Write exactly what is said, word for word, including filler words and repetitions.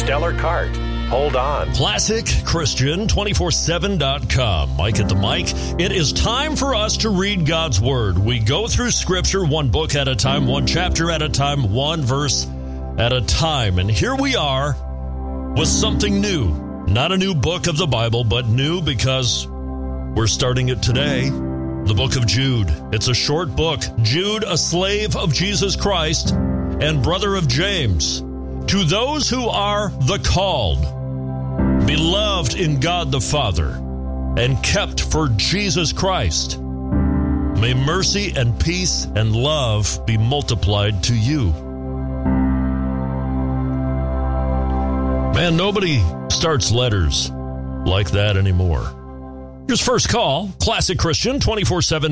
stellar cart. Hold on. Classic Christian two four seven dot com. Mike at the mic. It is time for us to read God's Word. We go through Scripture one book at a time, one chapter at a time, one verse at a time. And here we are with something new. Not a new book of the Bible, but new because we're starting it today. The book of Jude. It's a short book. Jude, a slave of Jesus Christ and brother of James. To those who are the called, beloved in God the Father, and kept for Jesus Christ, may mercy and peace and love be multiplied to you. Man, nobody starts letters like that anymore. Here's First Call, Classic Christian two four seven